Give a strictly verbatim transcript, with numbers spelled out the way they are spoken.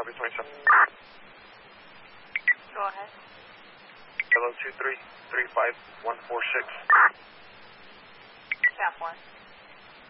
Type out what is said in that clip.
copy twenty-seven. Go ahead. Hello, two three three five one four six. Cap one.